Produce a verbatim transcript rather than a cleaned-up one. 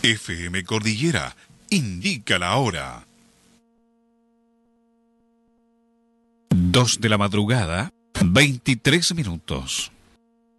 F M Cordillera indica la hora. Dos de la madrugada, veintitrés minutos.